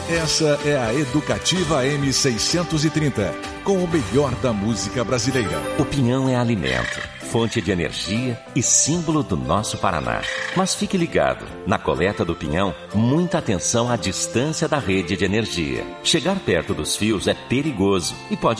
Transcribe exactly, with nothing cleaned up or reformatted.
Essa é a Educativa M seiscentos e trinta, com o melhor da música brasileira. O pinhão é alimento, fonte de energia e símbolo do nosso Paraná. Mas fique ligado, na coleta do pinhão, muita atenção à distância da rede de energia. Chegar perto dos fios é perigoso e pode